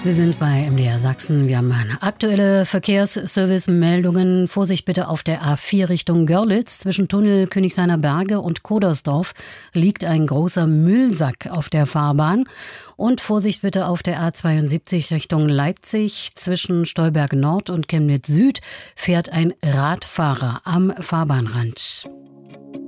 Sie sind bei MDR Sachsen. Wir haben aktuelle Verkehrsservice-Meldungen. Vorsicht bitte auf der A4 Richtung Görlitz. Zwischen Tunnel Königshainer Berge und Kodersdorf liegt ein großer Müllsack auf der Fahrbahn. Und Vorsicht bitte auf der A72 Richtung Leipzig. Zwischen Stolberg Nord und Chemnitz Süd fährt ein Radfahrer am Fahrbahnrand.